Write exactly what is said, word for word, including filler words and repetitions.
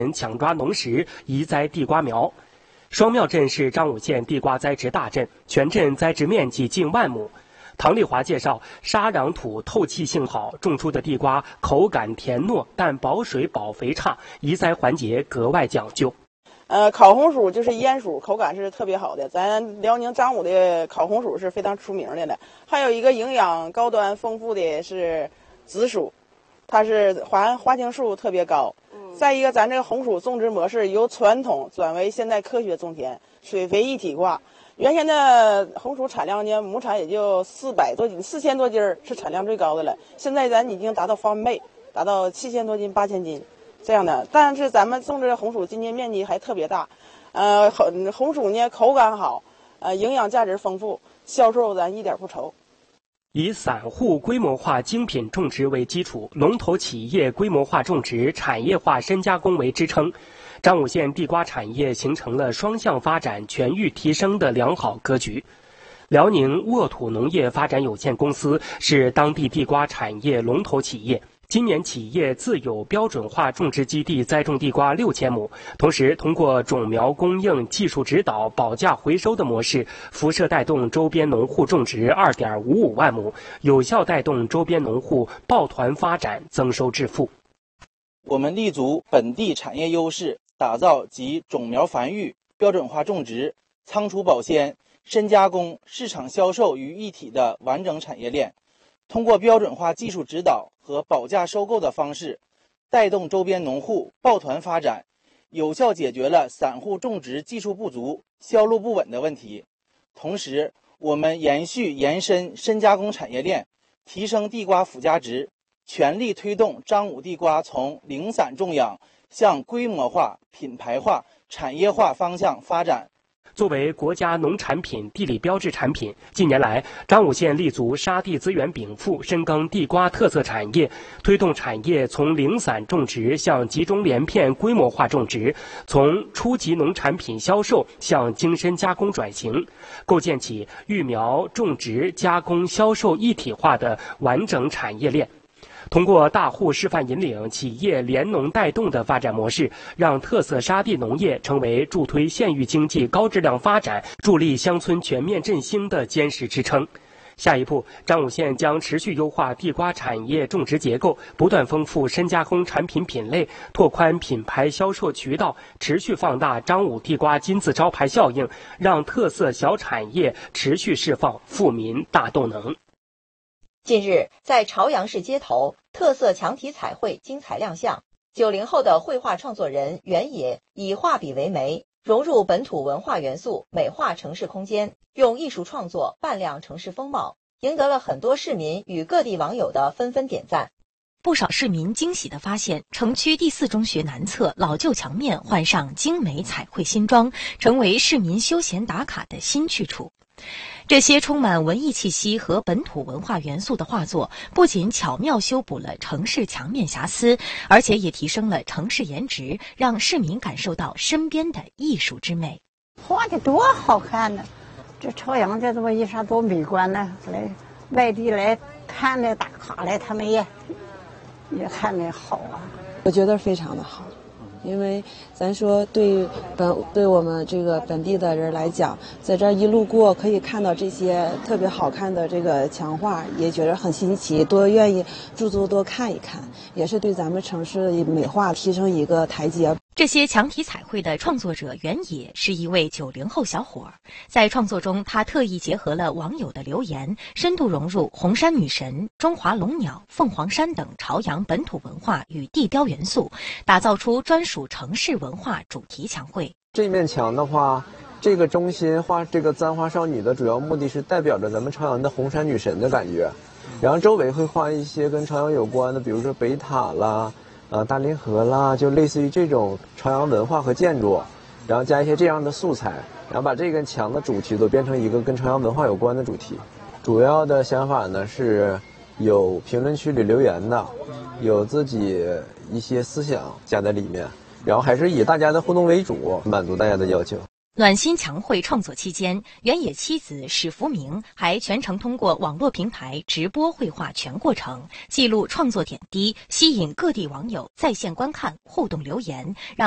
抢抓农时移栽地瓜苗。双庙镇是张武县地瓜栽植大镇，全镇栽植面积近万亩。唐丽华介绍，沙壤土透气性好，种出的地瓜口感甜糯，但保水保肥差，移栽环节格外讲究。 呃，烤红薯就是烟薯，口感是特别好的。咱辽宁张武的烤红薯是非常出名的了。还有一个营养高端丰富的是紫薯，它是花花青素特别高。嗯、再一个，咱这个红薯种植模式由传统转为现代科学种田，水肥一体化。原先的红薯产量呢，亩产也就四百多斤，四千多斤是产量最高的了。现在咱已经达到翻倍，达到七千多斤、八千斤这样的。但是咱们种植红薯今年面积还特别大，呃，红红薯呢口感好，呃，营养价值丰富，销售咱一点不愁。 以散户规模化精品种植为基础，龙头企业规模化种植、产业化深加工为支撑。张武县地瓜产业形成了双向发展、全域提升的良好格局。辽宁沃土农业发展有限公司是当地地瓜产业龙头企业。今年企业自有标准化种植基地栽种地瓜六千亩，同时通过种苗供应、技术指导、保价回收的模式，辐射带动周边农户种植二点五五万亩，有效带动周边农户抱团发展、增收致富。 我们立足本地产业优势，打造集种苗繁育、标准化种植、仓储保鲜、深加工、市场销售于一体的完整产业链。通过标准化技术指导和保价收购的方式，带动周边农户抱团发展，有效解决了散户种植技术不足、销路不稳的问题。同时，我们延续延伸深加工产业链，提升地瓜附加值，全力推动张武地瓜从零散种养向规模化、品牌化、产业化方向发展。 作为国家农产品地理标志产品，近年来，张武县立足沙地资源禀赋，深耕地瓜特色产业，推动产业从零散种植向集中连片规模化种植，从初级农产品销售向精深加工转型，构建起育苗、种植、加工、销售一体化的完整产业链。通过大户示范引领、企业联农带动的发展模式，让特色沙地农业成为助推县域经济高质量发展、助力乡村全面振兴的坚实支撑。下一步，张武县将持续优化地瓜产业种植结构，不断丰富深加工产品品类，拓宽品牌销售渠道，持续放大张武地瓜金字招牌效应，让特色小产业持续释放富民大动能。 近日，在朝阳市街头，特色墙体彩绘精彩亮相。九零后的绘画创作人原野以画笔为媒，融入本土文化元素，美化城市空间，用艺术创作扮亮城市风貌，赢得了很多市民与各地网友的纷纷点赞。 不少市民惊喜地发现，城区第四中学南侧老旧墙面换上精美彩绘新装，成为市民休闲打卡的新去处。这些充满文艺气息和本土文化元素的画作，不仅巧妙修补了城市墙面瑕疵，而且也提升了城市颜值，让市民感受到身边的艺术之美。 画的多好看呢！这朝阳这么一啥多美观呢？来外地来看的打卡来，他们也也看的好啊。 我觉得非常的好。因为咱说对本对我们这个本地的人来讲，在这儿一路过可以看到这些特别好看的这个墙画，也觉得很新奇，多愿意驻足多看一看，也是对咱们城市的美化提升一个台阶。 这些墙体彩绘的创作者原野是一位九零后小伙儿，在创作中，他特意结合了网友的留言，深度融入红山女神、中华龙鸟、凤凰山等朝阳本土文化与地标元素，打造出专属城市文化主题墙绘。 这面墙的话，这个中心画这个簪花少女的主要目的是代表着咱们朝阳的红山女神的感觉，然后周围会画一些跟朝阳有关的，比如说北塔啦。呃，大凌河啦，就类似于这种朝阳文化和建筑，然后加一些这样的素材，然后把这个墙的主题都变成一个跟朝阳文化有关的主题。主要的想法呢是有评论区里留言的，有自己一些思想加在里面，然后还是以大家的互动为主，满足大家的要求。 暖心墙绘创作期间，原野妻子史福明还全程通过网络平台直播绘画全过程，记录创作点滴，吸引各地网友在线观看、互动留言，让